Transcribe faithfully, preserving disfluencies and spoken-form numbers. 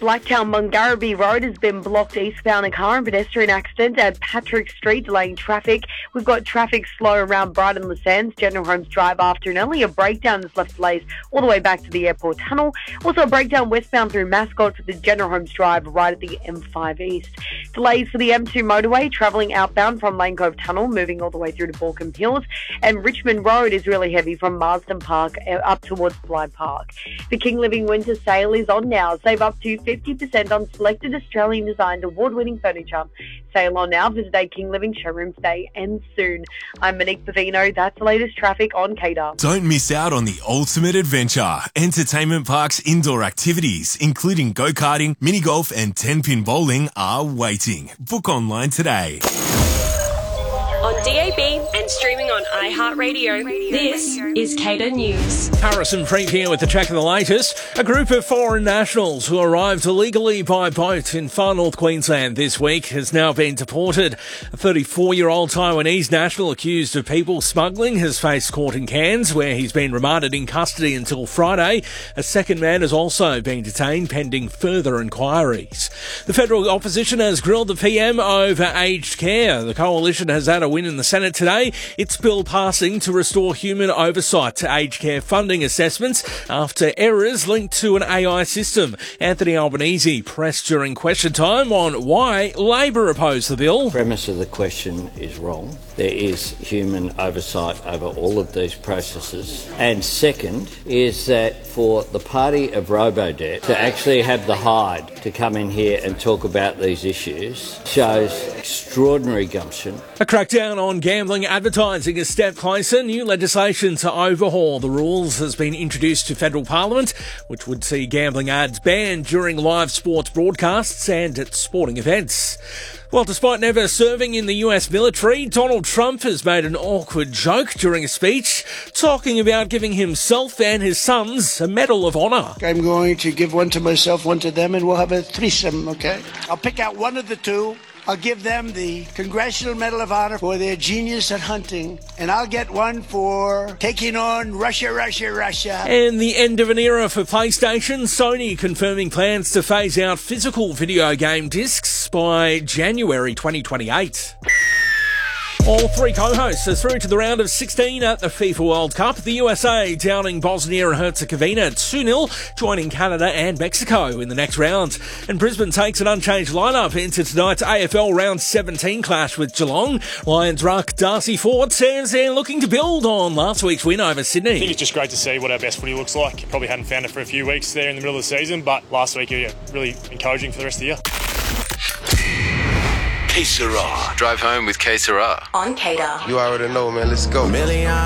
Blacktown Mungarrabee Road has been blocked eastbound. A car and pedestrian accident at Patrick Street delaying traffic. We've got traffic slow around Brighton Le Sands, General Holmes Drive after an earlier breakdown has left delays all the way back to the airport tunnel. Also a breakdown westbound through Mascot for the General Holmes Drive right at the M five East. Delays for the M two motorway travelling outbound from Lane Cove Tunnel moving all the way through to Baulkham Hills, and Richmond Road is really heavy from Marsden Park up towards Blythe Park. The King Living Winter Sale is on now. Save up to fifty percent on selected Australian designed award-winning furniture. Sale on now. Visit a King Living showroom today and soon. I'm Monique Bavino. That's the latest traffic on K D A R. Don't miss out on the ultimate adventure. Entertainment Park's indoor activities, including go-karting, mini-golf and ten-pin bowling, are waiting. Book online today. On D A B and streaming on iHeartRadio, this is K D A News. Harrison Freak here with the check of the latest. A group of foreign nationals who arrived illegally by boat in far north Queensland this week has now been deported. A thirty-four-year-old Taiwanese national accused of people smuggling has faced court in Cairns, where he's been remanded in custody until Friday. A second man has also been detained pending further inquiries. The federal opposition has grilled the P M over aged care. The coalition has had a win in the Senate today. Its bill passing to restore human oversight to aged care funding assessments after errors linked to an A I system. Anthony Albanese pressed during question time on why Labor opposed the bill. The premise of the question is wrong. There is human oversight over all of these processes. And second is that for the party of Robodebt to actually have the hide to come in here and talk about these issues shows extraordinary gumption. A crackdown on gambling advertising is stepped closer. New legislation to overhaul the rules has been introduced to federal parliament, which would see gambling ads banned during live sports broadcasts and at sporting events. Well, despite never serving in the U S military, Donald Trump has made an awkward joke during a speech, talking about giving himself and his sons a Medal of Honor. I'm going to give one to myself, one to them, and we'll have a threesome, okay? I'll pick out one of the two. I'll give them the Congressional Medal of Honor for their genius at hunting, and I'll get one for taking on Russia, Russia, Russia. And the end of an era for PlayStation. Sony confirming plans to phase out physical video game discs by January twenty twenty-eight. All three co-hosts are through to the round of sixteen at the FIFA World Cup. The U S A downing Bosnia and Herzegovina two nil, joining Canada and Mexico in the next round. And Brisbane takes an unchanged lineup into tonight's A F L Round seventeen clash with Geelong. Lions ruck Darcy Ford says they're looking to build on last week's win over Sydney. I think it's just great to see what our best footy looks like. Probably hadn't found it for a few weeks there in the middle of the season, but last week, yeah, really encouraging for the rest of the year. K Sarah. Drive home with K Sarah. On K D A R. You already know, man. Let's go. Million.